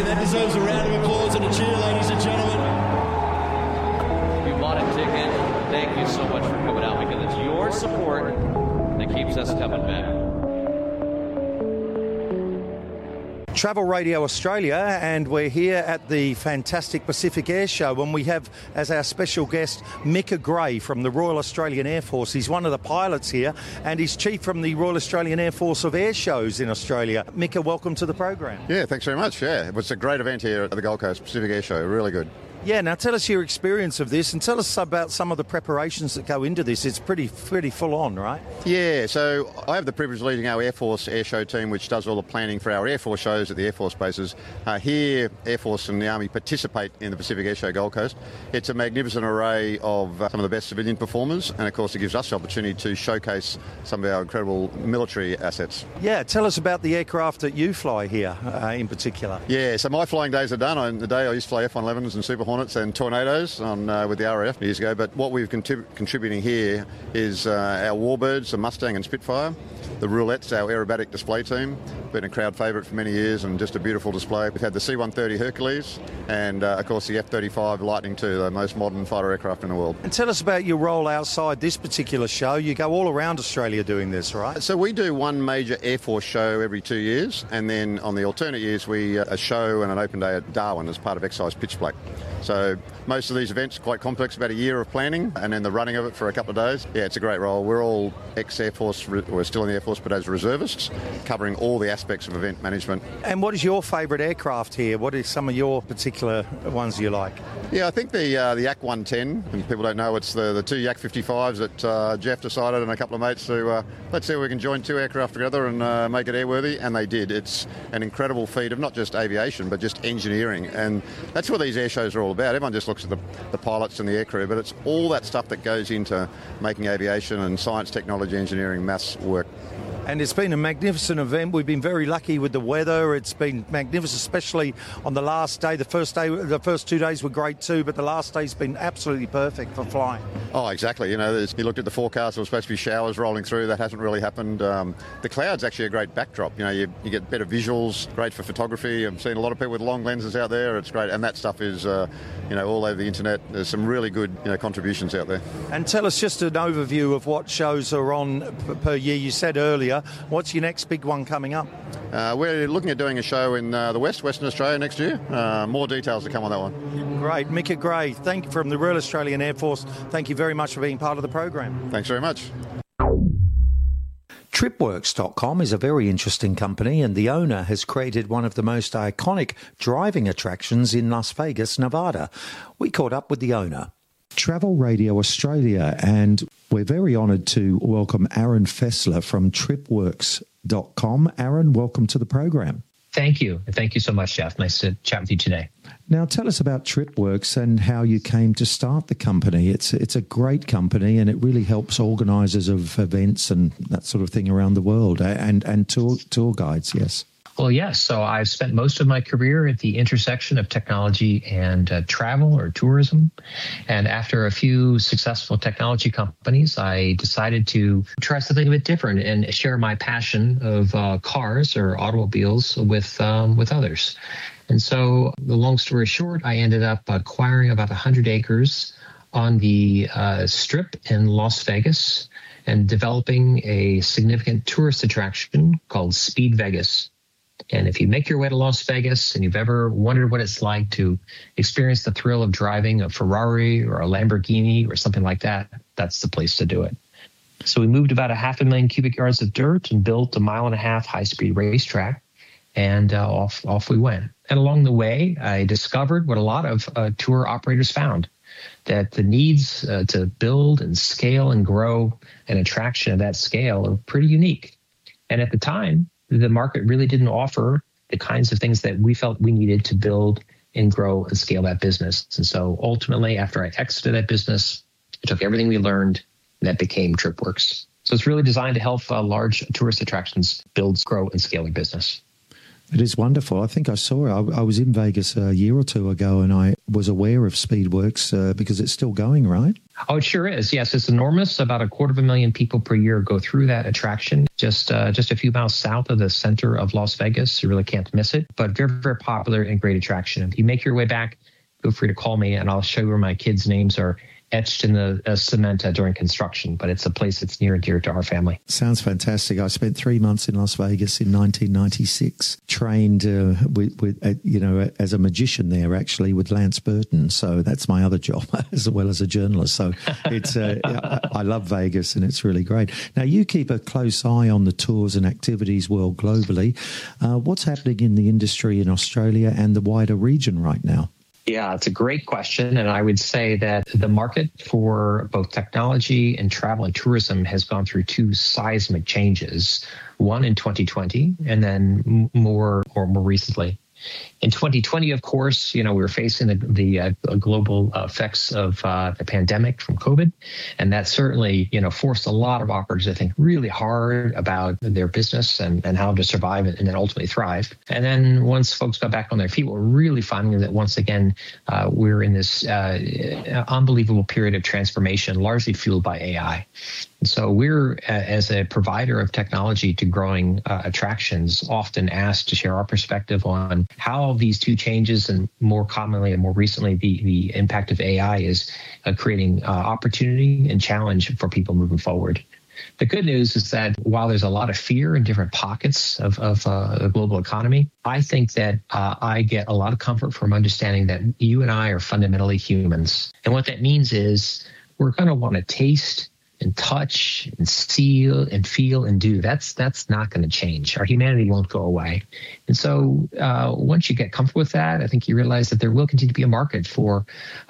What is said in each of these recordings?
that deserves a round of applause and a cheer, ladies and gentlemen. If you bought a ticket, thank you so much for coming out, because it's your support that keeps us coming back. Travel Radio Australia, and we're here at the fantastic Pacific Air Show, and we have as our special guest Micah Gray from the Royal Australian Air Force. He's one of the pilots here, and he's chief from the Royal Australian Air Force of Air Shows in Australia. Micah, welcome to the program. Yeah, thanks very much. Yeah, it was a great event here at the Gold Coast Pacific Air Show. Really good. Yeah, now tell us your experience of this and tell us about some of the preparations that go into this. It's pretty full on, right? Yeah, so I have the privilege of leading our Air Force Air Show team, which does all the planning for our Air Force shows at the Air Force bases. Here, Air Force and the Army participate in the Pacific Air Show Gold Coast. It's a magnificent array of some of the best civilian performers, and of course it gives us the opportunity to showcase some of our incredible military assets. Yeah, tell us about the aircraft that you fly here in particular. Yeah, so my flying days are done. On the day I used to fly F-111s and Super Hornets and Tornadoes with the RAF years ago, but what we've contributing here is our Warbirds, the Mustang and Spitfire, the Roulettes, our aerobatic display team, been a crowd favourite for many years and just a beautiful display. We've had the C-130 Hercules and of course the F-35 Lightning II, the most modern fighter aircraft in the world. And tell us about your role outside this particular show. You go all around Australia doing this, right? So we do one major Air Force show every 2 years, and then on the alternate years we a show and an open day at Darwin as part of Exercise Pitch Black. So most of these events are quite complex, about a year of planning and then the running of it for a couple of days. Yeah, it's a great role. We're all ex-Air Force, we're still in the Air Force, but as reservists, covering all the aspects of event management. And what is your favourite aircraft here? What are some of your particular ones you like? Yeah, I think the Yak 110, and people don't know, it's the two Yak 55s that Jeff decided and a couple of mates to, let's see if we can join two aircraft together and make it airworthy, and they did. It's an incredible feat of not just aviation, but just engineering, and that's what these air shows are all about. Everyone just looks at the pilots and the aircrew, but it's all that stuff that goes into making aviation and science, technology, engineering, maths work. And it's been a magnificent event. We've been very lucky with the weather. It's been magnificent, especially on the last day. The first 2 days were great too, but the last day's been absolutely perfect for flying. Oh, exactly. You know, you looked at the forecast, there was supposed to be showers rolling through. That hasn't really happened. The cloud's actually a great backdrop. You know, you get better visuals, great for photography. I'm seeing a lot of people with long lenses out there. It's great. And that stuff is, all over the internet. There's some really good, contributions out there. And tell us just an overview of what shows are on per year. You said earlier, what's your next big one coming up? We're looking at doing a show in the Western Australia next year. More details to come on that one. Great. Micah Gray, thank you from the Royal Australian Air Force. Thank you very much for being part of the program. Thanks very much. Tripworks.com is a very interesting company, and the owner has created one of the most iconic driving attractions in Las Vegas, Nevada. We caught up with the owner. Travel Radio Australia, and we're very honoured to welcome Aaron Fessler from Tripworks.com. Aaron, welcome to the program. Thank you. Thank you so much, Jeff. Nice to chat with you today. Now, tell us about Tripworks and how you came to start the company. It's a great company, and it really helps organisers of events and that sort of thing around the world, and tour guides, yes. Well, yes. So I've spent most of my career at the intersection of technology and travel or tourism. And after a few successful technology companies, I decided to try something a bit different and share my passion of cars or automobiles with others. And so the long story short, I ended up acquiring about 100 acres on the Strip in Las Vegas and developing a significant tourist attraction called Speed Vegas. And if you make your way to Las Vegas and you've ever wondered what it's like to experience the thrill of driving a Ferrari or a Lamborghini or something like that, that's the place to do it. So we moved about 500,000 cubic yards of dirt and built a 1.5 mile high-speed racetrack, and off we went. And along the way, I discovered what a lot of tour operators found, that the needs to build and scale and grow an attraction of that scale are pretty unique. And at the time, the market really didn't offer the kinds of things that we felt we needed to build and grow and scale that business. And so ultimately, after I exited that business, I took everything we learned, and that became Tripworks. So it's really designed to help large tourist attractions build, grow, and scale their business. It is wonderful. I think I saw it. I was in Vegas a year or two ago, and I was aware of Speedworks because it's still going, right? Oh, it sure is. Yes, it's enormous. About 250,000 people per year go through that attraction. Just a few miles south of the center of Las Vegas. You really can't miss it. But very, very popular and great attraction. If you make your way back, feel free to call me, and I'll show you where my kids' names are etched in the cement during construction, but it's a place that's near and dear to our family. Sounds fantastic. I spent 3 months in Las Vegas in 1996, trained as a magician there, actually, with Lance Burton. So that's my other job, as well as a journalist. So it's I love Vegas, and it's really great. Now, you keep a close eye on the tours and activities world globally. What's happening in the industry in Australia and the wider region right now? Yeah, it's a great question. And I would say that the market for both technology and travel and tourism has gone through two seismic changes, one in 2020 and then more recently. In 2020, of course, we were facing the global effects of the pandemic from COVID. And that certainly, forced a lot of operators to think really hard about their business and how to survive and then ultimately thrive. And then once folks got back on their feet, we're really finding that once again, we're in this unbelievable period of transformation, largely fueled by AI. So we're, as a provider of technology to growing attractions, often asked to share our perspective on how these two changes, and more commonly and more recently, the impact of AI is creating opportunity and challenge for people moving forward. The good news is that while there's a lot of fear in different pockets of the global economy, I think that I get a lot of comfort from understanding that you and I are fundamentally humans. And what that means is we're going to want to taste and touch and see and feel and do. That's not going to change. Our humanity won't go away. And so once you get comfortable with that, I think you realize that there will continue to be a market for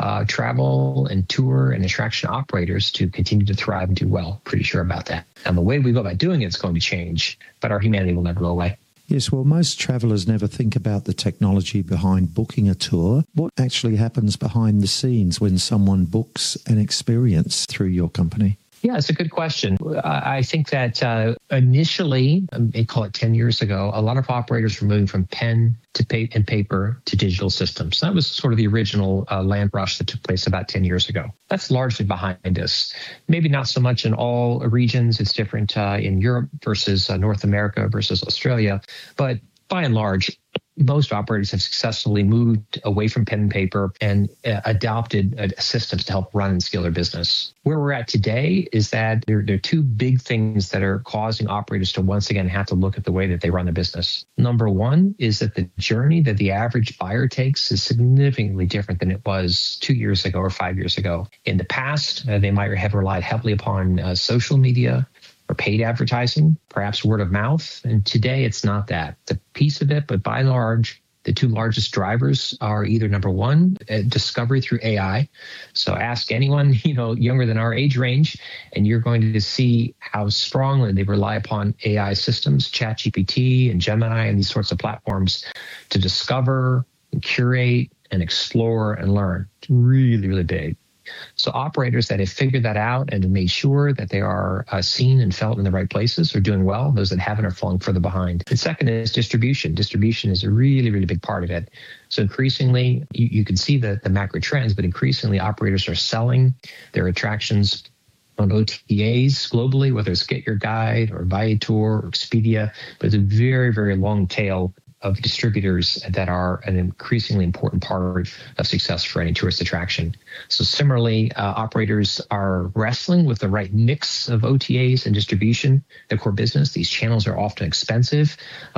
travel and tour and attraction operators to continue to thrive and do well. Pretty sure about that. And the way we go about doing it is going to change, but our humanity will never go away. Yes, well, most travellers never think about the technology behind booking a tour. What actually happens behind the scenes when someone books an experience through your company? Yeah, it's a good question. I think that initially, call it 10 years ago, a lot of operators were moving from pen to paper to digital systems. That was sort of the original land rush that took place about 10 years ago. That's largely behind us. Maybe not so much in all regions. It's different in Europe versus North America versus Australia. But by and large, most operators have successfully moved away from pen and paper and adopted systems to help run and scale their business. Where we're at today is that there are two big things that are causing operators to once again have to look at the way that they run the business. Number one is that the journey that the average buyer takes is significantly different than it was 2 years ago or 5 years ago. In the past, they might have relied heavily upon social media or paid advertising, perhaps word of mouth. And today it's not that. It's a piece of it, but by and large, the two largest drivers are either number one, discovery through AI. So ask anyone, younger than our age range, and you're going to see how strongly they rely upon AI systems, ChatGPT and Gemini and these sorts of platforms to discover and curate and explore and learn. It's really, really big. So operators that have figured that out and have made sure that they are seen and felt in the right places are doing well. Those that haven't are falling further behind. The second is distribution. Distribution is a really, really big part of it. So increasingly, you can see the macro trends, but increasingly operators are selling their attractions on OTAs globally, whether it's Get Your Guide or Viator or Expedia, but it's a very, very long tail of distributors that are an increasingly important part of success for any tourist attraction. So similarly, operators are wrestling with the right mix of OTAs and distribution, their core business. These channels are often expensive,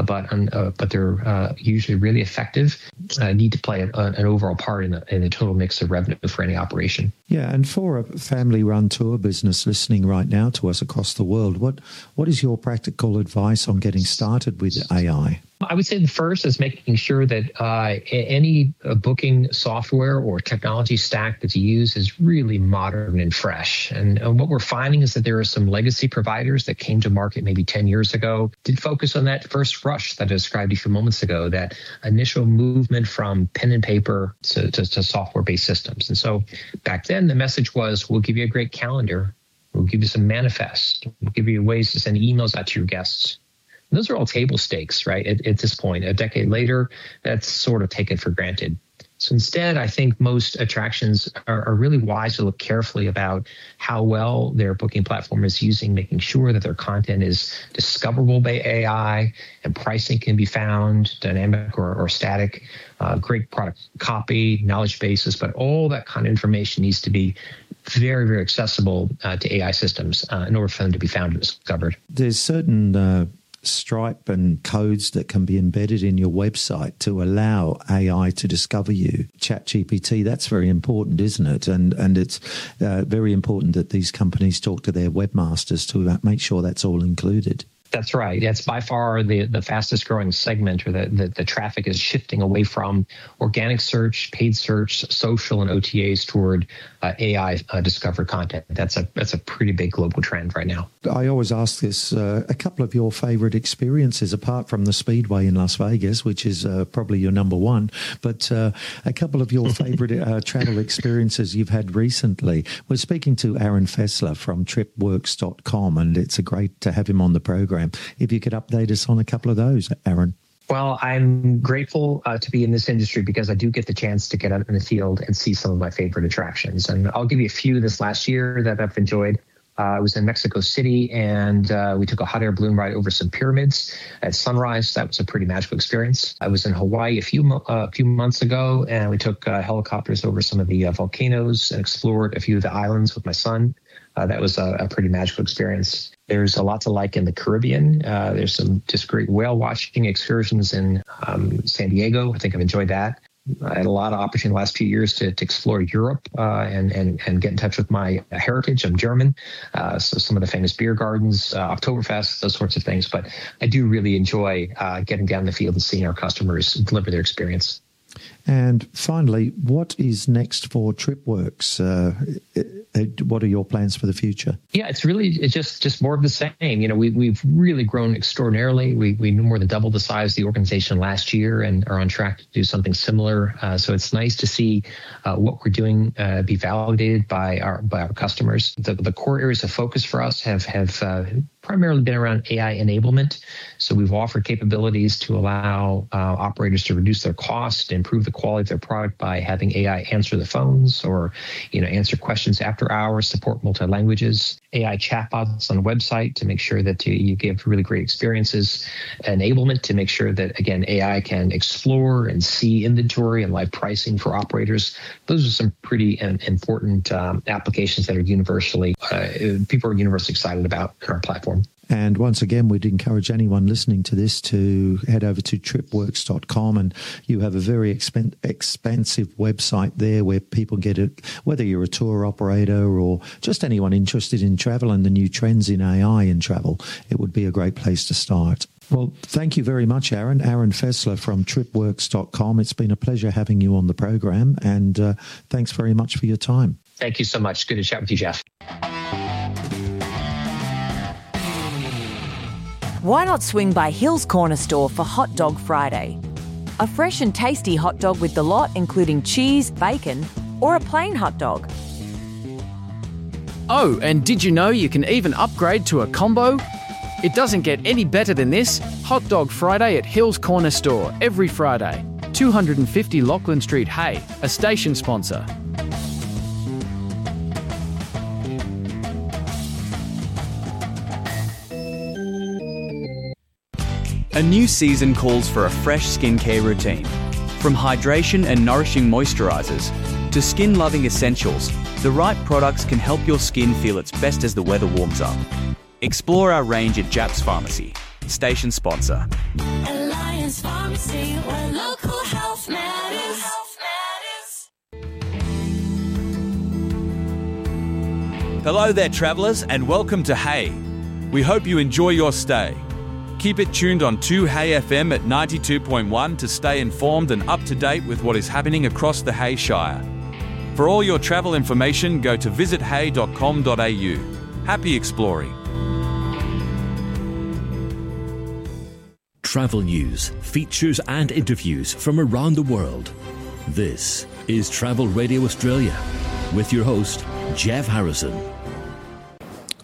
but they're usually really effective, need to play an overall part in the total mix of revenue for any operation. Yeah, and for a family-run tour business listening right now to us across the world, what is your practical advice on getting started with AI? I would say the first is making sure that any booking software or technology stack that's used is really modern and fresh. And what we're finding is that there are some legacy providers that came to market maybe 10 years ago, did focus on that first rush that I described a few moments ago, that initial movement from pen and paper to software-based systems. And so back then, the message was, we'll give you a great calendar. We'll give you some manifests. We'll give you ways to send emails out to your guests. Those are all table stakes, right? At this point, a decade later, that's sort of taken for granted. So instead, I think most attractions are really wise to look carefully about how well their booking platform is using, making sure that their content is discoverable by AI and pricing can be found, dynamic or static, great product copy, knowledge bases, but all that kind of information needs to be very, very accessible to AI systems in order for them to be found and discovered. There's certain Stripe and codes that can be embedded in your website to allow AI to discover you. ChatGPT, that's very important, isn't it? And it's very important that these companies talk to their webmasters to make sure that's all included. That's right. That's by far the fastest growing segment, or the traffic is shifting away from organic search, paid search, social, and OTAs toward AI discovered content. That's a pretty big global trend right now. I always ask this, a couple of your favorite experiences, apart from the Speedway in Las Vegas, which is probably your number one, but a couple of your favorite travel experiences you've had recently. We're speaking to Aaron Fessler from tripworks.com, and it's great to have him on the program. If you could update us on a couple of those, Aaron. Well, I'm grateful to be in this industry because I do get the chance to get out in the field and see some of my favorite attractions. And I'll give you a few this last year that I've enjoyed. I was in Mexico City, and we took a hot air balloon ride over some pyramids at sunrise. That was a pretty magical experience. I was in Hawaii a few months ago, and we took helicopters over some of the volcanoes and explored a few of the islands with my son. That was a pretty magical experience. There's a lot to like in the Caribbean. There's some just great whale watching excursions in San Diego. I think I've enjoyed that. I had a lot of opportunity in the last few years to explore Europe and get in touch with my heritage. I'm German, so some of the famous beer gardens, Oktoberfest, those sorts of things. But I do really enjoy getting down the field and seeing our customers deliver their experience. And finally, what is next for TripWorks? What are your plans for the future? Yeah, it's just more of the same. You know, we've really grown extraordinarily. We more than doubled the size of the organization last year and are on track to do something similar. So it's nice to see what we're doing be validated by our customers. The core areas of focus for us have primarily been around AI enablement. So we've offered capabilities to allow operators to reduce their cost, improve the quality of their product by having AI answer the phones or, answer questions after hours, support multi-languages, AI chatbots on the website to make sure that you give really great experiences, enablement to make sure that, again, AI can explore and see inventory and live pricing for operators. Those are some pretty important applications that are people are universally excited about in our platform. And once again, we'd encourage anyone listening to this to head over to tripworks.com, and you have a very expansive website there where people get it, whether you're a tour operator or just anyone interested in travel and the new trends in AI in travel. It would be a great place to start. Well, thank you very much, Aaron. Aaron Fessler from tripworks.com. It's been a pleasure having you on the program, and thanks very much for your time. Thank you so much. Good to chat with you, Jeff. Why not swing by Hill's Corner Store for Hot Dog Friday? A fresh and tasty hot dog with the lot, including cheese, bacon, or a plain hot dog. Oh, and did you know you can even upgrade to a combo? It doesn't get any better than this. Hot Dog Friday at Hill's Corner Store every Friday. 250 Lachlan Street, Hay, a station sponsor. A new season calls for a fresh skincare routine. From hydration and nourishing moisturisers to skin-loving essentials, the right products can help your skin feel its best as the weather warms up. Explore our range at Japs Pharmacy, station sponsor. Alliance Pharmacy, where local health matters. Hello there, travellers, and welcome to Hay. We hope you enjoy your stay. Keep it tuned on 2Hay FM at 92.1 to stay informed and up to date with what is happening across the Hay Shire. For all your travel information, go to visithay.com.au. Happy exploring. Travel news, features and interviews from around the world. This is Travel Radio Australia with your host, Jeff Harrison.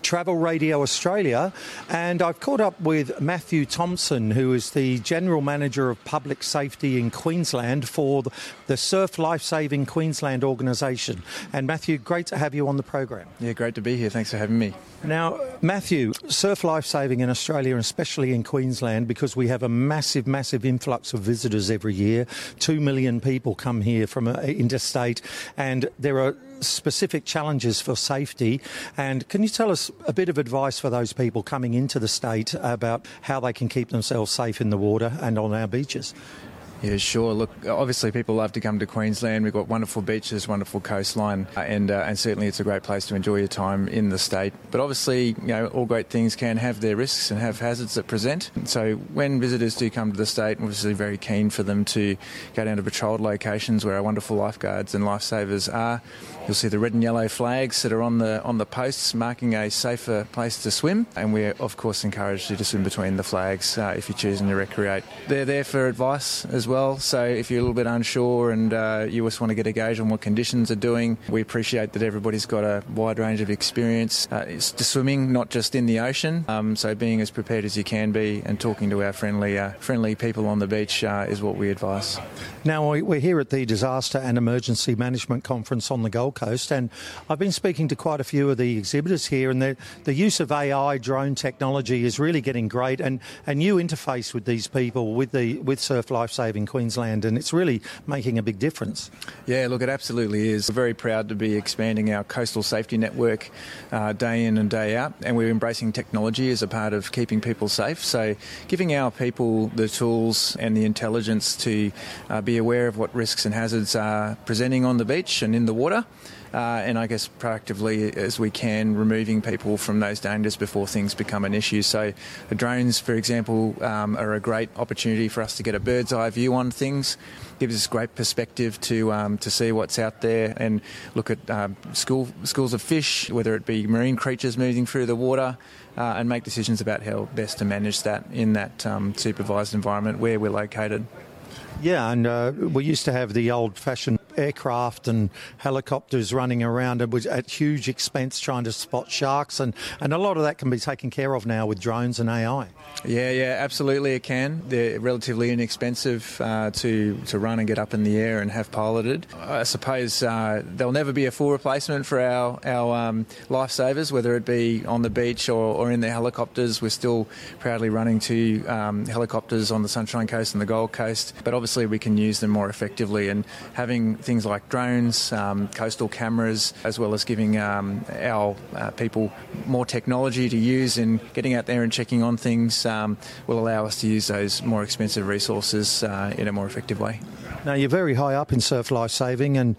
Travel Radio Australia, and I've caught up with Matthew Thompson, who is the General Manager of Public Safety in Queensland for the Surf Lifesaving Queensland organisation. And Matthew, great to have you on the program. Yeah, great to be here. Thanks for having me. Now, Matthew, surf lifesaving in Australia, and especially in Queensland, because we have a massive, massive influx of visitors every year. 2 million people come here from interstate, and there are specific challenges for safety. And can you tell us a bit of advice for those people coming into the state about how they can keep themselves safe in the water and on our beaches? Yeah, sure. Look, obviously people love to come to Queensland. We've got wonderful beaches, wonderful coastline, and certainly it's a great place to enjoy your time in the state. But obviously, all great things can have their risks and have hazards that present. So when visitors do come to the state, we're obviously very keen for them to go down to patrolled locations where our wonderful lifeguards and lifesavers are. You'll see the red and yellow flags that are on the posts marking a safer place to swim, and we of course encourage you to swim between the flags if you're choosing to recreate. They're there for advice as well, so if you're a little bit unsure and you just want to get a gauge on what conditions are doing, we appreciate that everybody's got a wide range of experience. It's to swimming, not just in the ocean, so being as prepared as you can be and talking to our friendly people on the beach is what we advise. Now, we're here at the Disaster and Emergency Management Conference on the Gold Coast, and I've been speaking to quite a few of the exhibitors here, and the use of AI drone technology is really getting great, and you interface with these people with Surf Lifesaving Queensland, and it's really making a big difference. Yeah, look, it absolutely is. We're very proud to be expanding our coastal safety network day in and day out, and we're embracing technology as a part of keeping people safe. So giving our people the tools and the intelligence to be aware of what risks and hazards are presenting on the beach and in the water, and I guess proactively as we can, removing people from those dangers before things become an issue. So the drones, for example, are a great opportunity for us to get a bird's eye view on things. Gives us great perspective to see what's out there and look at schools of fish, whether it be marine creatures moving through the water, and make decisions about how best to manage that in that supervised environment where we're located. Yeah, and we used to have the old-fashioned aircraft and helicopters running around and was at huge expense trying to spot sharks, and a lot of that can be taken care of now with drones and AI. Yeah, absolutely it can. They're relatively inexpensive to run and get up in the air and have piloted. I suppose there'll never be a full replacement for our lifesavers, whether it be on the beach or in their helicopters. We're still proudly running 2 helicopters on the Sunshine Coast and the Gold Coast, but obviously we can use them more effectively, and having things like drones, coastal cameras, as well as giving our people more technology to use in getting out there and checking on things will allow us to use those more expensive resources in a more effective way. Now, you're very high up in surf lifesaving, and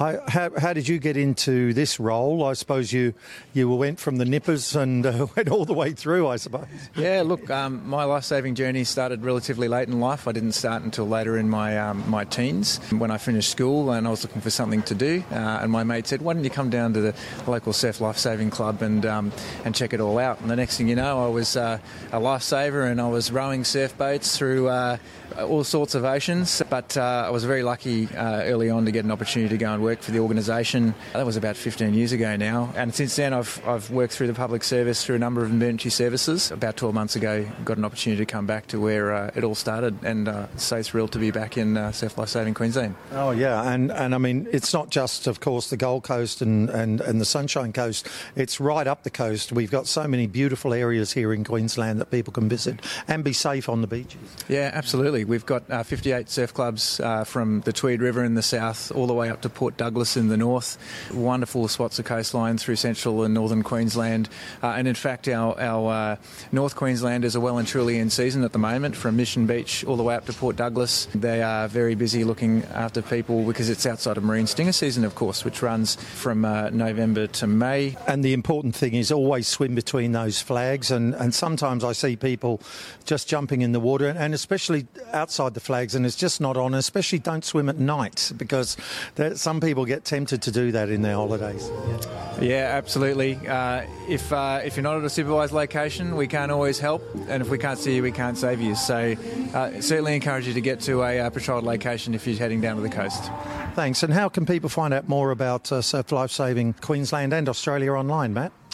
how did you get into this role? I suppose you went from the nippers and went all the way through, I suppose. Yeah, look, my lifesaving journey started relatively late in life. I didn't start until later in my teens when I finished school, and I was looking for something to do. And my mate said, "Why don't you come down to the local surf lifesaving club and check it all out?" And the next thing you know, I was a lifesaver, and I was rowing surf boats through all sorts of oceans. But I was very lucky early on to get an opportunity to go and work for the organisation. That was about 15 years ago now, and since then I've worked through the public service through a number of emergency services. About 12 months ago, got an opportunity to come back to where it all started, and so thrilled to be back in Surf Lifesaving Queensland. Oh yeah, and I mean, it's not just, of course, the Gold Coast and the Sunshine Coast. It's right up the coast. We've got so many beautiful areas here in Queensland that people can visit and be safe on the beaches. Yeah, absolutely. We've got 58 surf clubs from the Tweed River in the south all the way up to Port Douglas in the north. Wonderful spots of coastline through central and northern Queensland. And in fact, our North Queenslanders are well and truly in season at the moment, from Mission Beach all the way up to Port Douglas. They are very busy looking after people because it's outside of marine stinger season, of course, which runs from November to May. And the important thing is always swim between those flags, and sometimes I see people just jumping in the water, and especially outside the flags, and it's just not on. Especially don't swim at night, because some people get tempted to do that in their holidays. Yeah, absolutely. If you're not at a supervised location, we can't always help, and if we can't see you, we can't save you. So certainly encourage you to get to a patrolled location if you're heading down to the coast. Thanks. And how can people find out more about Surf Lifesaving Queensland and Australia online, Matt?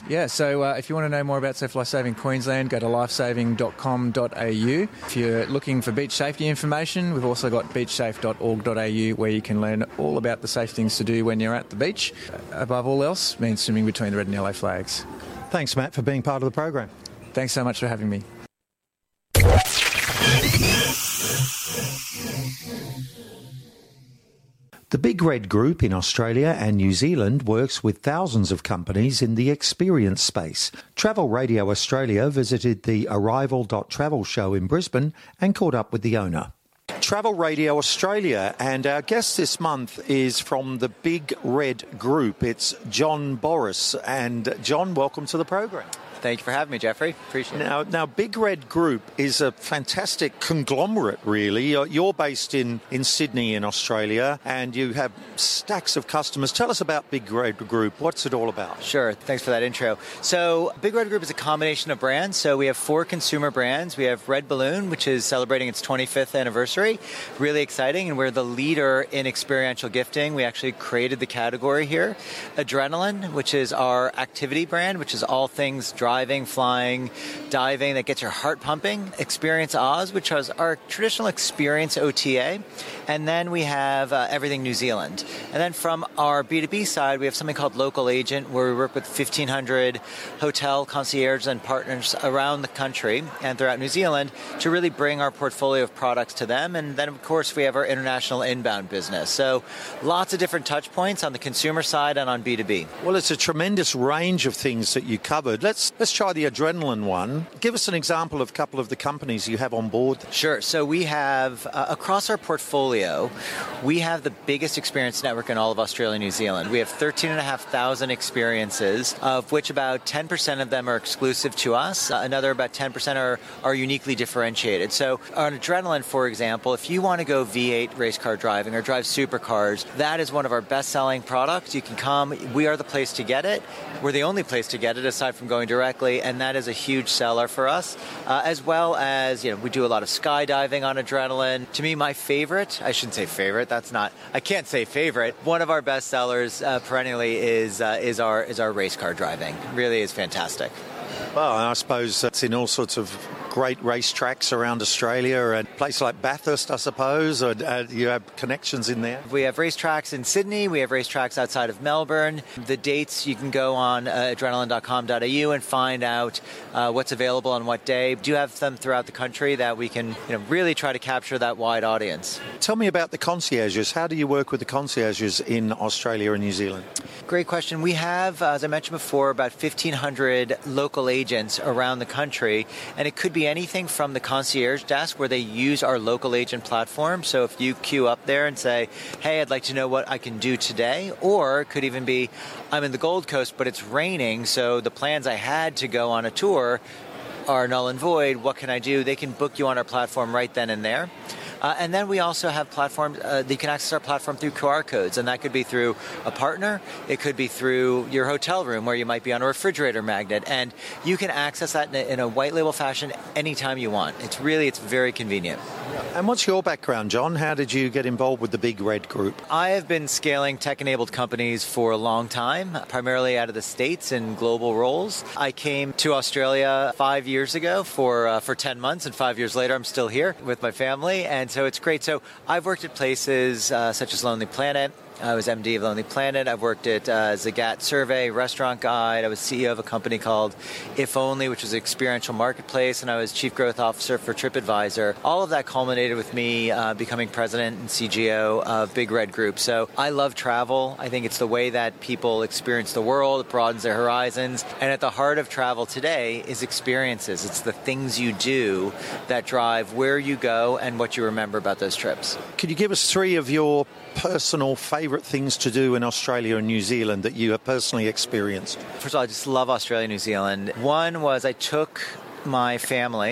Yeah, so if you want to know more about Safe Life Saving Queensland, go to lifesaving.com.au. If you're looking for beach safety information, we've also got beachsafe.org.au where you can learn all about the safe things to do when you're at the beach. Above all else, means swimming between the red and yellow flags. Thanks, Matt, for being part of the program. Thanks so much for having me. The Big Red Group in Australia and New Zealand works with thousands of companies in the experience space. Travel Radio Australia visited the Arrival.travel show in Brisbane and caught up with the owner. Travel Radio Australia, and our guest this month is from the Big Red Group. It's John Boris. And John, welcome to the program. Thank you for having me, Jeffrey. Appreciate it. Now, Big Red Group is a fantastic conglomerate, really. You're based in Sydney in Australia, and you have stacks of customers. Tell us about Big Red Group. What's it all about? Sure. Thanks for that intro. So Big Red Group is a combination of brands. So we have 4 consumer brands. We have Red Balloon, which is celebrating its 25th anniversary. Really exciting, and we're the leader in experiential gifting. We actually created the category here. Adrenaline, which is our activity brand, which is all things driving, flying, diving, that gets your heart pumping. Experience Oz, which is our traditional experience OTA. And then we have Everything New Zealand. And then from our B2B side, we have something called Local Agent, where we work with 1,500 hotel concierges and partners around the country and throughout New Zealand to really bring our portfolio of products to them. And then, of course, we have our international inbound business. So lots of different touch points on the consumer side and on B2B. Well, it's a tremendous range of things that you covered. Let's try the adrenaline one. Give us an example of a couple of the companies you have on board. Sure. So we have, across our portfolio, we have the biggest experience network in all of Australia and New Zealand. We have 13,500 experiences, of which about 10% of them are exclusive to us. Another about 10% are uniquely differentiated. So on adrenaline, for example, if you want to go V8 race car driving or drive supercars, that is one of our best-selling products. You can come. We are the place to get it. We're the only place to get it, aside from going directly, and that is a huge seller for us. As well as, we do a lot of skydiving on adrenaline. To me, my favorite, I shouldn't say favorite, I can't say favorite. One of our best sellers perennially is our race car driving. Really is fantastic. Well, I suppose it's in all sorts of great racetracks around Australia, and a place like Bathurst, I suppose, or you have connections in there? We have racetracks in Sydney. We have racetracks outside of Melbourne. The dates, you can go on adrenaline.com.au and find out what's available on what day. We do have them throughout the country that we can really try to capture that wide audience. Tell me about the concierges. How do you work with the concierges in Australia and New Zealand? Great question. We have, as I mentioned before, about 1,500 local agents around the country, and it could be anything from the concierge desk where they use our local agent platform. So if you queue up there and say, hey, I'd like to know what I can do today, or it could even be, I'm in the Gold Coast, but it's raining, so the plans I had to go on a tour are null and void. What can I do? They can book you on our platform right then and there. And then we also have platforms that you can access our platform through QR codes, and that could be through a partner. It could be through your hotel room where you might be on a refrigerator magnet, and you can access that in a white label fashion anytime you want. It's very convenient. And what's your background, John? How did you get involved with the Big Red Group? I have been scaling tech-enabled companies for a long time, primarily out of the States in global roles. I came to Australia 5 years ago for 10 months, and 5 years later I'm still here with my family, and so it's great. So I've worked at places such as Lonely Planet. I was MD of Lonely Planet. I've worked at Zagat Survey, Restaurant Guide. I was CEO of a company called If Only, which was an experiential marketplace, and I was Chief Growth Officer for TripAdvisor. All of that culminated with me becoming president and CGO of Big Red Group. So I love travel. I think it's the way that people experience the world. It broadens their horizons. And at the heart of travel today is experiences. It's the things you do that drive where you go and what you remember about those trips. Could you give us 3 of your personal favourite things to do in Australia and New Zealand that you have personally experienced? First of all, I just love Australia and New Zealand. One was I took my family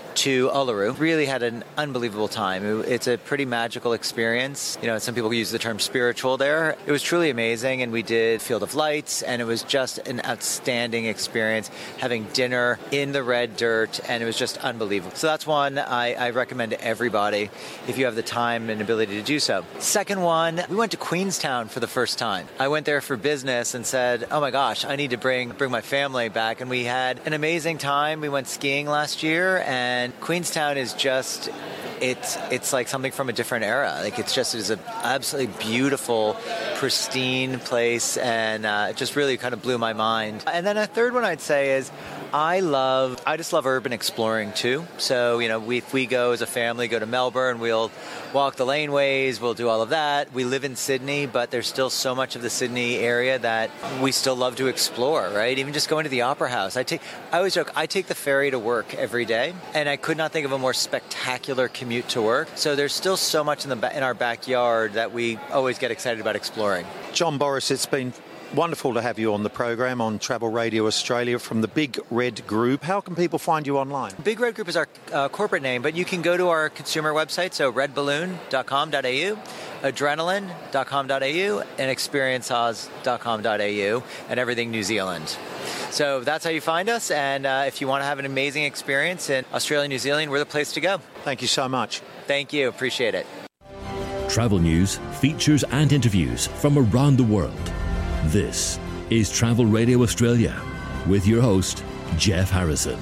to Uluru. Really had an unbelievable time. It's a pretty magical experience. Some people use the term spiritual there. It was truly amazing, and we did Field of Lights, and it was just an outstanding experience, having dinner in the red dirt, and it was just unbelievable. So that's one I recommend to everybody if you have the time and ability to do so. Second one, we went to Queenstown for the first time. I went there for business and said, oh my gosh, I need to bring my family back, and we had an amazing time. We went skiing last year, and Queenstown is just, it's like something from a different era. Like it's an absolutely beautiful, pristine place, and it just really kind of blew my mind. And then a third one I'd say is I just love urban exploring too. So, if we go as a family, go to Melbourne, we'll walk the laneways, we'll do all of that. We live in Sydney, but there's still so much of the Sydney area that we still love to explore, right? Even just going to the Opera House. I always joke, I take the ferry to work every day, and I could not think of a more spectacular commute to work. So there's still so much in our backyard that we always get excited about exploring. John Boris, it's been wonderful to have you on the program on Travel Radio Australia from the Big Red Group. How can people find you online? Big Red Group is our corporate name, but you can go to our consumer website, so redballoon.com.au, adrenaline.com.au, and experienceoz.com.au, and everything New Zealand. So that's how you find us, and if you want to have an amazing experience in Australia, New Zealand, we're the place to go. Thank you so much. Thank you. Appreciate it. Travel news, features and interviews from around the world. This is Travel Radio Australia with your host, Jeff Harrison.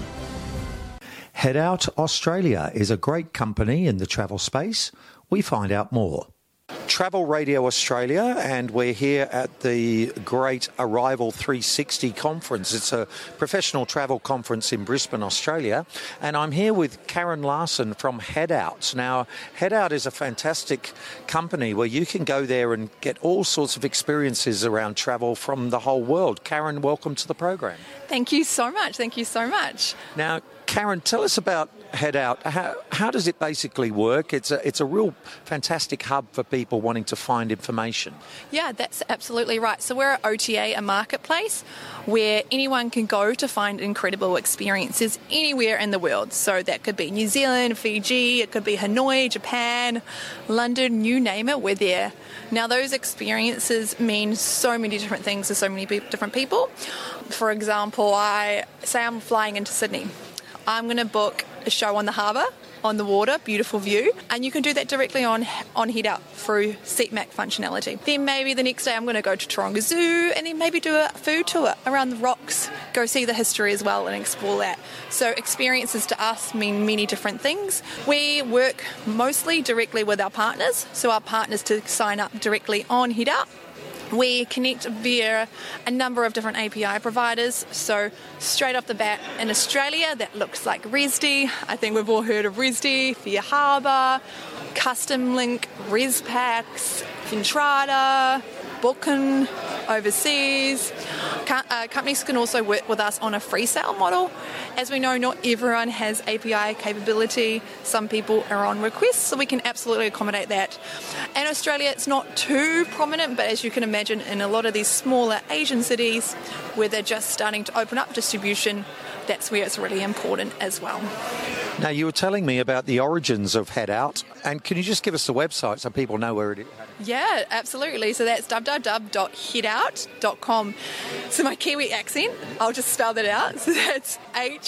Head Out Australia is a great company in the travel space. We find out more. Travel Radio Australia, and we're here at the Great Arrival 360 conference. It's a professional travel conference in Brisbane, Australia, and I'm here with Karen Larson from Head Out. Now, Head Out is a fantastic company where you can go there and get all sorts of experiences around travel from the whole world. Karen, welcome to the program. Thank you so much. Thank you so much. Now, Karen, tell us about Head Out. How does it basically work? It's a real fantastic hub for people wanting to find information. Yeah, that's absolutely right. So we're an OTA, a marketplace, where anyone can go to find incredible experiences anywhere in the world. So that could be New Zealand, Fiji, it could be Hanoi, Japan, London, you name it, we're there. Now, those experiences mean so many different things to so many different people. For example, say I'm flying into Sydney. I'm going to book a show on the harbour, on the water, beautiful view, and you can do that directly on Head Out through SeatMap functionality. Then maybe the next day I'm going to go to Taronga Zoo and then maybe do a food tour around the rocks, go see the history as well and explore that. So experiences to us mean many different things. We work mostly directly with our partners, so our partners to sign up directly on Head Out. We connect via a number of different API providers. So straight off the bat in Australia, that looks like Resdy. I think we've all heard of Resdy, Via Harbour, Custom Link, ResPax, Fintrada, Bookin overseas. Companies can also work with us on a free sale model. As we know, not everyone has API capability. Some people are on request, so we can absolutely accommodate that. In Australia, it's not too prominent, but as you can imagine, in a lot of these smaller Asian cities where they're just starting to open up distribution, that's where it's really important as well. Now, you were telling me about the origins of Head Out, and can you just give us the website so people know where it is? Yeah, absolutely. So that's www.headout.com. So my Kiwi accent, I'll just spell that out. So that's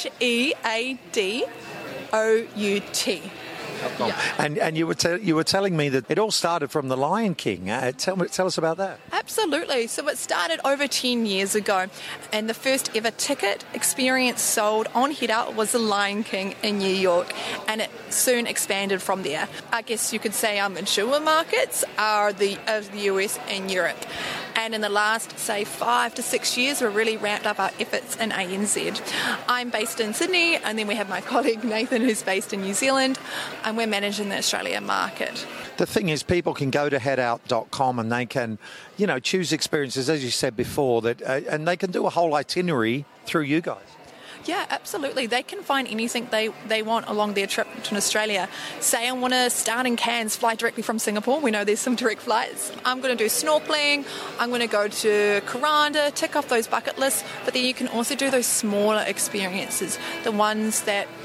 HEADOUT. Yeah. And you were telling me that it all started from The Lion King. Tell us about that. Absolutely. So it started over 10 years ago, and the first ever ticket experience sold on Head Out was The Lion King in New York, and it soon expanded from there. I guess you could say our mature markets are the US and Europe. And in the last, say, 5 to 6 years, we've really ramped up our efforts in ANZ. I'm based in Sydney, and then we have my colleague Nathan, who's based in New Zealand, and we're managing the Australia market. The thing is, people can go to headout.com and they can, choose experiences, as you said before, and they can do a whole itinerary through you guys. Yeah, absolutely. They can find anything they want along their trip to Australia. Say I want to start in Cairns, fly directly from Singapore. We know there's some direct flights. I'm going to do snorkeling. I'm going to go to Kuranda, tick off those bucket lists. But then you can also do those smaller experiences, the ones that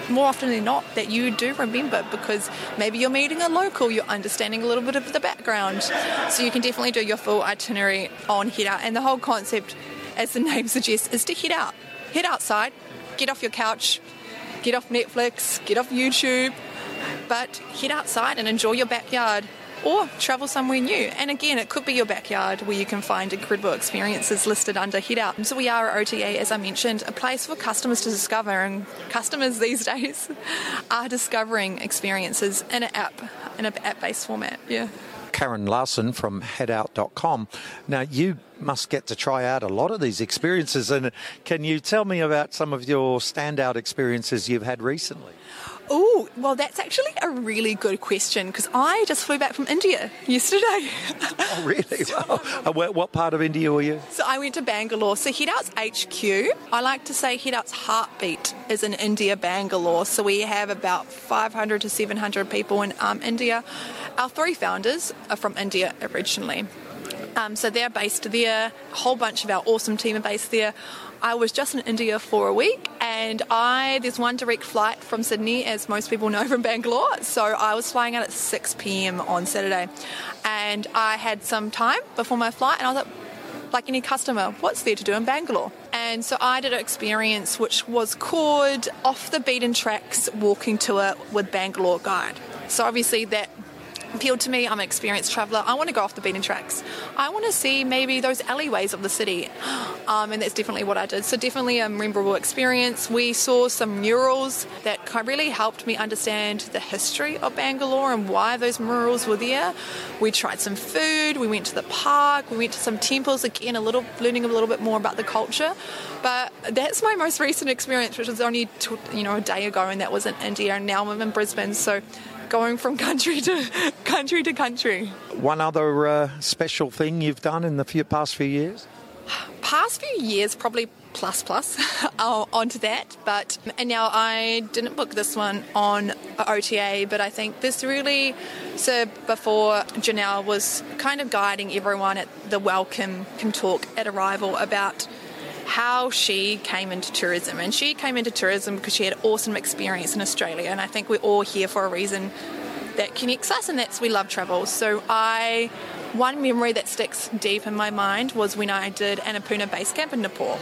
more often than not that you do remember, because maybe you're meeting a local, you're understanding a little bit of the background. So you can definitely do your full itinerary on Head Out. And the whole concept, as the name suggests, is to head out. Head outside, get off your couch, get off Netflix, get off YouTube, but head outside and enjoy your backyard. Or travel somewhere new. And again, it could be your backyard where you can find incredible experiences listed under Head Out. So we are at OTA, as I mentioned, a place for customers to discover, and customers these days are discovering experiences in an app-based format. Yeah. Karen Larson from headout.com. Now, you must get to try out a lot of these experiences, and can you tell me about some of your standout experiences you've had recently? Oh, well, that's actually a really good question, because I just flew back from India yesterday. Oh, really? Wow. What part of India were you? So I went to Bangalore. So Head Out's HQ, I like to say Head Out's heartbeat is in India, Bangalore. So we have about 500 to 700 people in India. Our 3 founders are from India originally. So they're based there. A whole bunch of our awesome team are based there. I was just in India for a week, and there's one direct flight from Sydney, as most people know, from Bangalore. So I was flying out at 6 p.m. on Saturday, and I had some time before my flight, and I was like any customer, what's there to do in Bangalore? And so I did an experience which was called Off the Beaten Tracks Walking Tour with Bangalore Guide. So obviously that appealed to me. I'm an experienced traveller. I want to go off the beaten tracks. I want to see maybe those alleyways of the city. And that's definitely what I did. So definitely a memorable experience. We saw some murals that really helped me understand the history of Bangalore and why those murals were there. We tried some food. We went to the park. We went to some temples, again, learning a little bit more about the culture. But that's my most recent experience, which was only a day ago, and that was in India, and now I'm in Brisbane. So going from country to country. One other special thing you've done in the past few years? Past few years, probably plus onto that. And now I didn't book this one on OTA, but I think this really, so before Janelle was kind of guiding everyone at the welcome talk at arrival about how she came into tourism. And she came into tourism because she had awesome experience in Australia, and I think we're all here for a reason that connects us, and that's we love travel. So one memory that sticks deep in my mind was when I did Annapurna Base Camp in Nepal.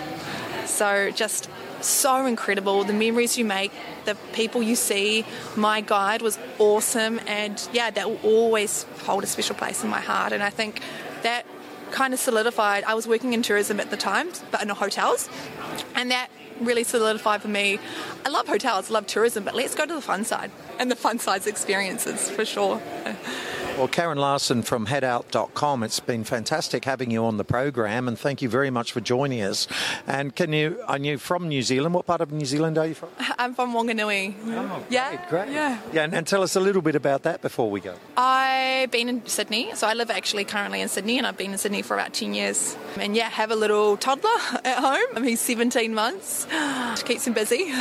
So just so incredible, the memories you make, the people you see. My guide was awesome, and yeah, that will always hold a special place in my heart. And I think that kind of solidified. I was working in tourism at the time, but in hotels, and that really solidified for me. I love hotels, love tourism, but let's go to the fun side, and the fun side's experiences for sure. Well, Karen Larson from headout.com, it's been fantastic having you on the program, and thank you very much for joining us. And are you from New Zealand? What part of New Zealand are you from? I'm from Wanganui. Oh, great. Yeah, and tell us a little bit about that before we go. I've been in Sydney, so I live actually currently in Sydney, and I've been in Sydney for about 10 years. And yeah, have a little toddler at home. He's 17 months. It keeps him busy.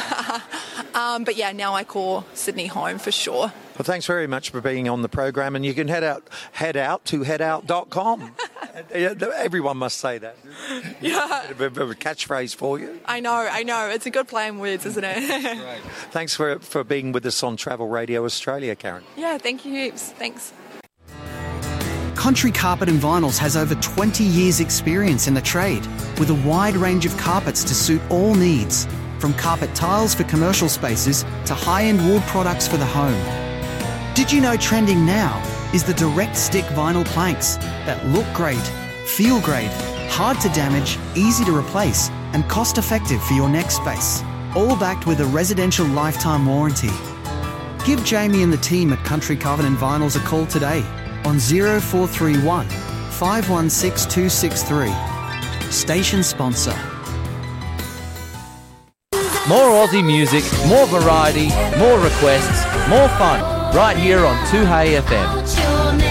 But yeah, now I call Sydney home for sure. Well, thanks very much for being on the program, and you can head out to headout.com. Everyone must say that. Yeah. A bit of a catchphrase for you. I know. It's a good play on words, isn't it? Right. Thanks for being with us on Travel Radio Australia, Karen. Yeah, thank you heaps. Thanks. Country Carpet and Vinyls has over 20 years' experience in the trade, with a wide range of carpets to suit all needs, from carpet tiles for commercial spaces to high-end wool products for the home. Did you know trending now is the direct stick vinyl planks that look great, feel great, hard to damage, easy to replace, and cost-effective for your next space, all backed with a residential lifetime warranty. Give Jamie and the team at Country Covenant Vinyls a call today on 0431 516 263. Station sponsor. More Aussie music, more variety, more requests, more fun. Right here on 2Hey FM.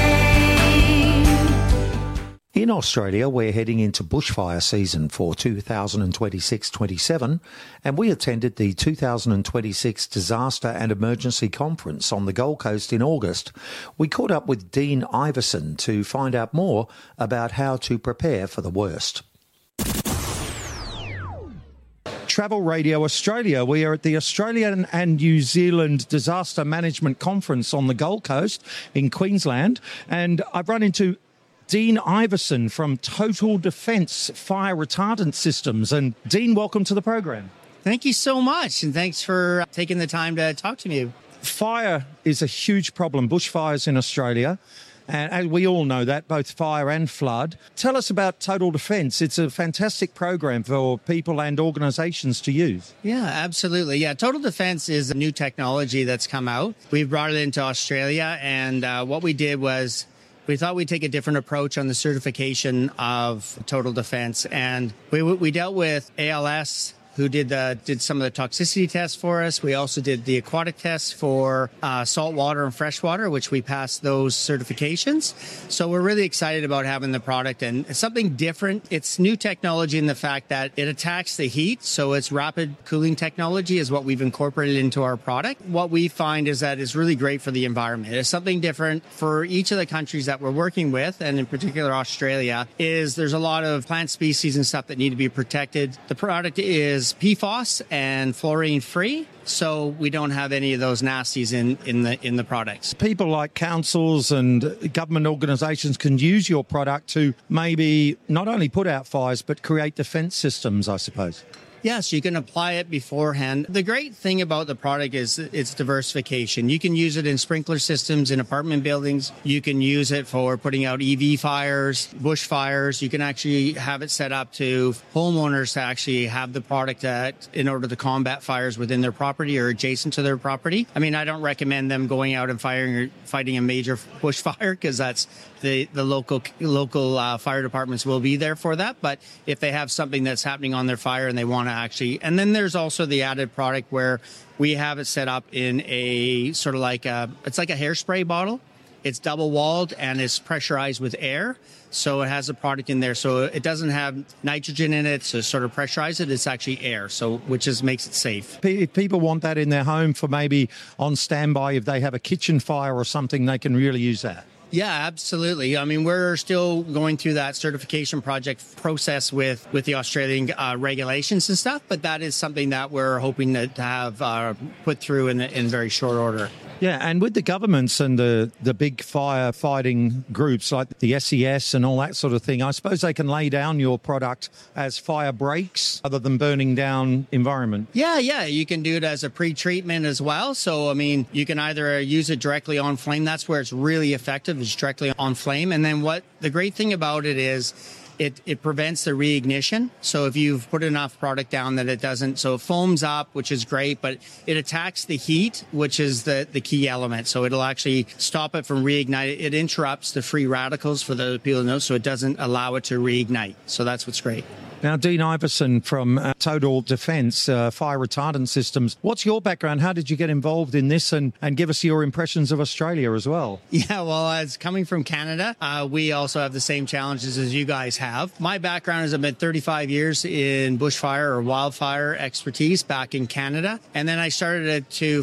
In Australia, we're heading into bushfire season for 2026-27, and we attended the 2026 Disaster and Emergency Conference on the Gold Coast in August. We caught up with Dean Iverson to find out more about how to prepare for the worst. Travel Radio Australia. We are at the Australian and New Zealand Disaster Management Conference on the Gold Coast in Queensland. And I've run into Dean Iverson from Total Defence Fire Retardant Systems. And Dean, welcome to the program. Thank you so much, and thanks for taking the time to talk to me. Fire is a huge problem, bushfires in Australia. And we all know that, both fire and flood. Tell us about Total Defence. It's a fantastic program for people and organisations to use. Yeah, absolutely. Yeah, Total Defence is a new technology that's come out. We've brought it into Australia, and what we did was we thought we'd take a different approach on the certification of Total Defence. And we dealt with ALS, who did some of the toxicity tests for us. We also did the aquatic tests for salt water and fresh water, which we passed those certifications. So we're really excited about having the product, and it's something different. It's new technology in the fact that it attacks the heat. So it's rapid cooling technology is what we've incorporated into our product. What we find is that it's really great for the environment. It's something different for each of the countries that we're working with, and in particular Australia, is there's a lot of plant species and stuff that need to be protected. The product is PFOS and fluorine free, so we don't have any of those nasties in the products. People like councils and government organisations can use your product to maybe not only put out fires but create defence systems, I suppose. Yes, you can apply it beforehand. The great thing about the product is its diversification. You can use it in sprinkler systems in apartment buildings. You can use it for putting out EV fires, bush fires. You can actually have it set up to homeowners to actually have the product in order to combat fires within their property or adjacent to their property. I mean, I don't recommend them going out and fighting a major bush fire, because that's the local fire departments will be there for that. But if they have something that's happening on their fire and they want to actually, and then there's also the added product where we have it set up in a sort of it's like a hairspray bottle. It's double walled and it's pressurized with air. So it has a product in there. So it doesn't have nitrogen in it to sort of pressurize it. It's actually air, which makes it safe. If people want that in their home for maybe on standby, if they have a kitchen fire or something, they can really use that. Yeah, absolutely. I mean, we're still going through that certification project process with the Australian regulations and stuff, but that is something that we're hoping to have put through in very short order. Yeah, and with the governments and the big firefighting groups like the SES and all that sort of thing, I suppose they can lay down your product as fire breaks other than burning down environment. Yeah, you can do it as a pre-treatment as well. So, I mean, you can either use it directly on flame. That's where it's really effective, is directly on flame. And then what the great thing about it is, it prevents the reignition. So if you've put enough product down that it doesn't, so it foams up, which is great, but it attacks the heat, which is the key element. So it'll actually stop it from reigniting. It interrupts the free radicals for the people to know, so it doesn't allow it to reignite. So that's what's great. Now, Dean Iverson from Total Defence Fire Retardant Systems. What's your background? How did you get involved in this? And give us your impressions of Australia as well. Yeah, well, as coming from Canada, we also have the same challenges as you guys have. My background is I've been 35 years in bushfire or wildfire expertise back in Canada. And then I started to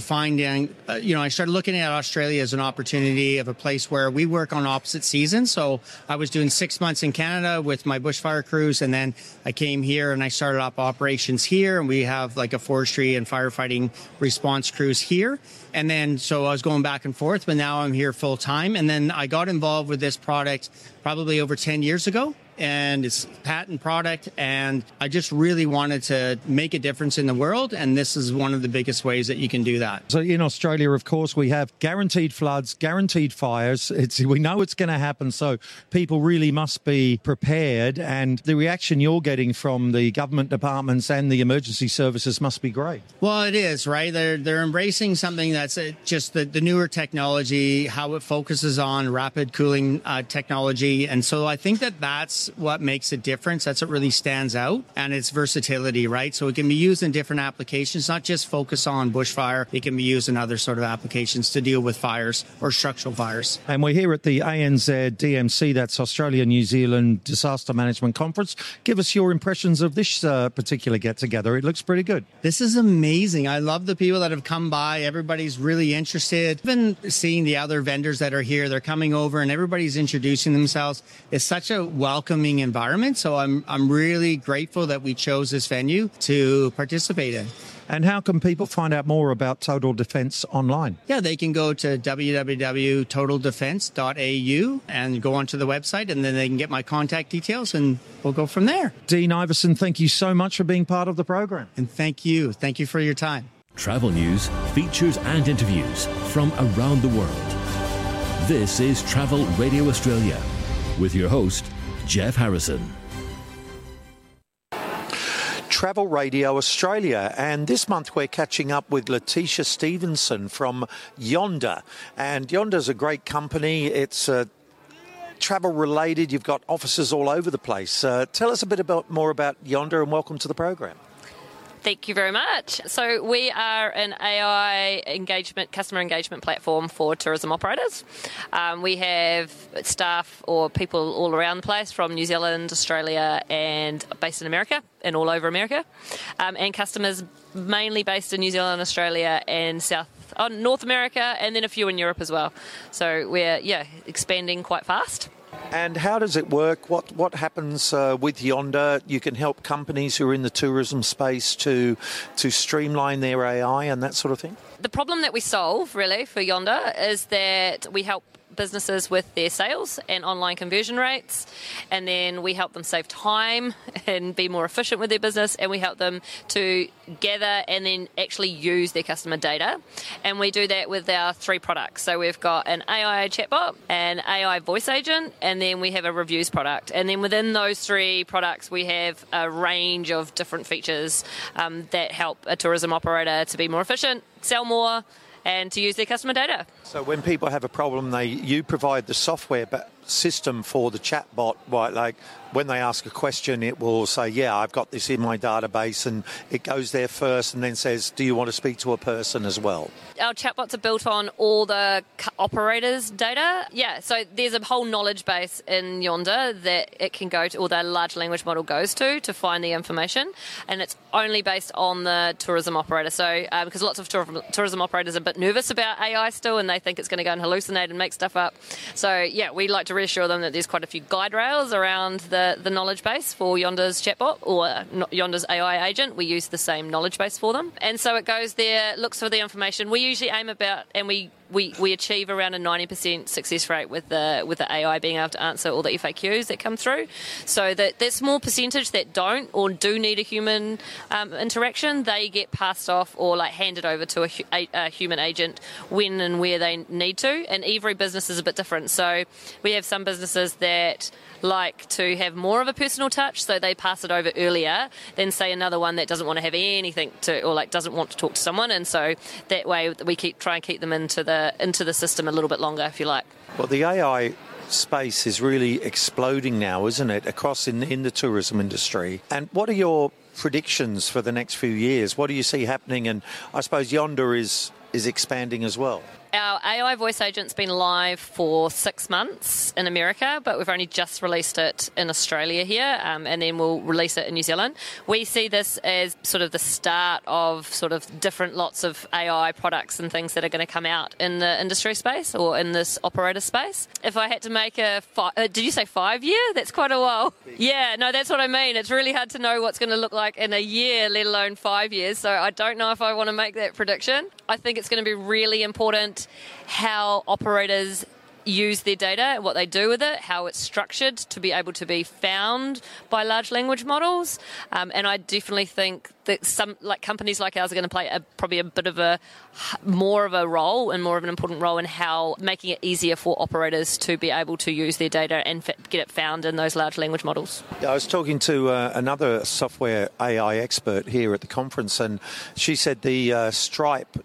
I started looking at Australia as an opportunity of a place where we work on opposite seasons. So I was doing 6 months in Canada with my bushfire crews, and then I came here and I started up operations here, and we have like a forestry and firefighting response crews here. And then, so I was going back and forth, but now I'm here full time. And then I got involved with this product probably over 10 years ago. And it's a patent product, and I just really wanted to make a difference in the world, and this is one of the biggest ways that you can do that. So in Australia, of course, we have guaranteed floods, guaranteed fires. We know it's going to happen, so people really must be prepared, and the reaction you're getting from the government departments and the emergency services must be great. Well, it is, right? They're embracing something that's just the newer technology, how it focuses on rapid cooling technology, and so I think that's what makes a difference. That's what really stands out, and its versatility, right? So it can be used in different applications, not just focus on bushfire. It can be used in other sort of applications to deal with fires or structural fires. And we're here at the ANZ DMC, that's Australia New Zealand Disaster Management Conference. Give us your impressions of this particular get-together. It looks pretty good. This is amazing. I love the people that have come by. Everybody's really interested. Even seeing the other vendors that are here, they're coming over and everybody's introducing themselves. It's such a welcome welcoming environment. So I'm really grateful that we chose this venue to participate in. And how can people find out more about Total Defence online? Yeah, they can go to www.totaldefense.au and go onto the website, and then they can get my contact details, and we'll go from there. Dean Iverson, thank you so much for being part of the program. And thank you. Thank you for your time. Travel news, features and interviews from around the world. This is Travel Radio Australia with your host, Jeff Harrison. Travel Radio Australia, and this month we're catching up with Letitia Stevenson from Yonder. And Yonder's a great company. It's travel related. You've got offices all over the place. Tell us a bit more about Yonder, and welcome to the program. Thank you very much. So we are an AI customer engagement platform for tourism operators. We have staff or people all around the place from New Zealand, Australia, and based in America and all over America, and customers mainly based in New Zealand, Australia, and North America, and then a few in Europe as well. So we're expanding quite fast. And how does it work? What happens with Yonder? You can help companies who are in the tourism space to streamline their AI and that sort of thing? The problem that we solve, really, for Yonder is that we help businesses with their sales and online conversion rates, and then we help them save time and be more efficient with their business, and we help them to gather and then actually use their customer data. And we do that with our 3 products. So we've got an AI chatbot, an AI voice agent, and then we have a reviews product. And then within those 3 products, we have a range of different features that help a tourism operator to be more efficient, sell more, and to use their customer data. So when people have a problem, you provide the software system for the chatbot, right? Like when they ask a question, it will say, yeah, I've got this in my database, and it goes there first and then says, do you want to speak to a person as well? Our chatbots are built on all the operators' data. Yeah, so there's a whole knowledge base in Yonder that it can go to, or the large language model goes to find the information, and it's only based on the tourism operator. So because lots of tourism operators are a bit nervous about AI still, and they think it's going to go and hallucinate and make stuff up. So yeah, we like to reassure them that there's quite a few guide rails around the knowledge base for Yonder's chatbot or Yonder's AI agent. We use the same knowledge base for them. And so it goes there, looks for the information. We usually aim about, and we achieve around a 90% success rate with the AI being able to answer all the FAQs that come through. So that small percentage that don't or do need a human interaction, they get passed off or handed over to a human agent when and where they need to. And every business is a bit different. So we have some businesses that like to have more of a personal touch, so they pass it over earlier than, say, another one that doesn't want to have anything to, or doesn't want to talk to someone. And so that way we try and keep them into the system a little bit longer, if you like. Well, the AI space is really exploding now, isn't it, across in the tourism industry? And what are your predictions for the next few years? What do you see happening? And I suppose Yonder is expanding as well. Our AI voice agent's been live for 6 months in America, but we've only just released it in Australia here, and then we'll release it in New Zealand. We see this as sort of the start of sort of different lots of AI products and things that are going to come out in the industry space or in this operator space. If I had to make did you say 5 year? That's quite a while. Yeah, no, that's what I mean. It's really hard to know what's going to look like in a year, let alone 5 years. So I don't know if I want to make that prediction. I think it's going to be really important how operators use their data and what they do with it, how it's structured to be able to be found by large language models. And I definitely think that some companies like ours are going to play probably a bit of more of a role and more of an important role in how making it easier for operators to be able to use their data and get it found in those large language models. I was talking to another software AI expert here at the conference, and she said the Stripe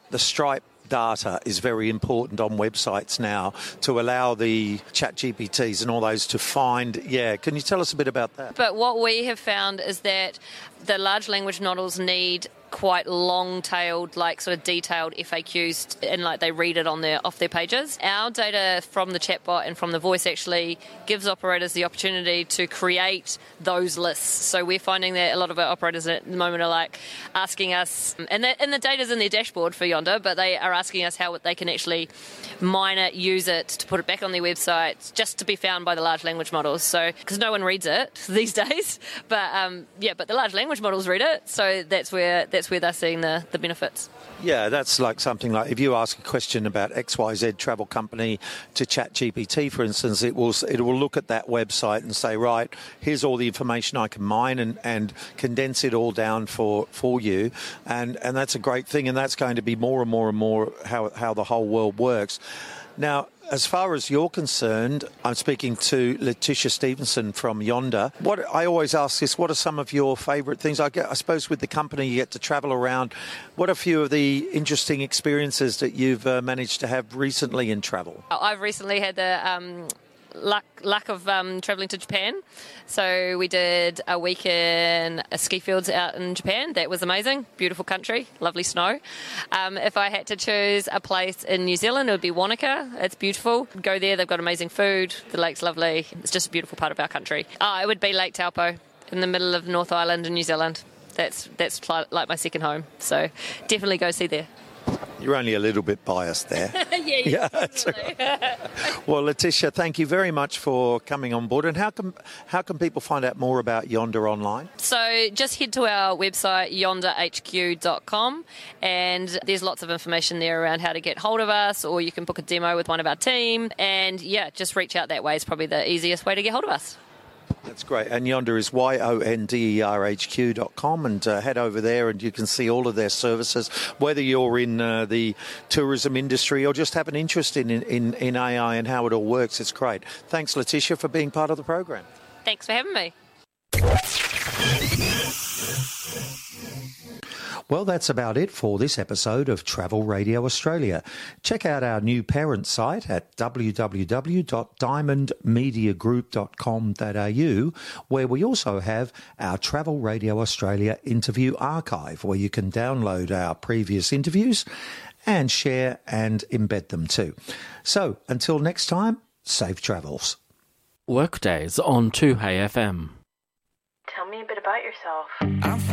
data is very important on websites now to allow the ChatGPTs and all those to find. Yeah, can you tell us a bit about that? But what we have found is that the large language models need quite long-tailed, like sort of detailed FAQs, and like they read it on off their pages. Our data from the chatbot and from the voice actually gives operators the opportunity to create those lists. So we're finding that a lot of our operators at the moment are like asking us, and the data's in their dashboard for Yonder, but they are asking us how they can actually mine it, use it to put it back on their website, just to be found by the large language models. So because no one reads it these days, but but the large language models read it, so that's where they're seeing the benefits. Yeah, that's like something like if you ask a question about XYZ travel company to ChatGPT, for instance, it will look at that website and say, right, here's all the information I can mine and condense it all down for you, and that's a great thing, and that's going to be more and more and more how the whole world works. Now, as far as you're concerned, I'm speaking to Letitia Stevenson from Yonder. What I always ask this, what are some of your favourite things? I suppose with the company you get to travel around. What are a few of the interesting experiences that you've managed to have recently in travel? I've recently had the luck of travelling to Japan. So we did a week in ski fields out in Japan. That was amazing. Beautiful country, lovely snow. If I had to choose a place in New Zealand, it would be Wanaka. It's beautiful. Go there, they've got amazing food. The lake's lovely. It's just a beautiful part of our country. It would be Lake Taupo in the middle of North Island in New Zealand. That's like my second home. So definitely go see there. You're only a little bit biased there. Yeah. Well, Letitia, thank you very much for coming on board. And how can people find out more about Yonder online? So just head to our website, yonderhq.com, and there's lots of information there around how to get hold of us, or you can book a demo with one of our team. And yeah, just reach out that way is probably the easiest way to get hold of us. That's great. And Yonder is YONDERHQ.com, and head over there and you can see all of their services, whether you're in the tourism industry or just have an interest in AI and how it all works. It's great. Thanks, Letitia, for being part of the program. Thanks for having me. Well, that's about it for this episode of Travel Radio Australia. Check out our new parent site at www.diamondmediagroup.com.au, where we also have our Travel Radio Australia interview archive, where you can download our previous interviews and share and embed them too. So, until next time, safe travels. Workdays on 2Hey FM. Tell me a bit about yourself.